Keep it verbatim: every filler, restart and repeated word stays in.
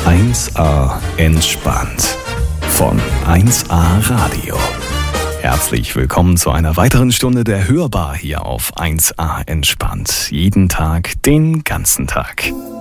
eins a entspannt von eins a Radio. Herzlich willkommen zu einer weiteren Stunde der Hörbar hier auf eins a entspannt. Jeden Tag, den ganzen Tag.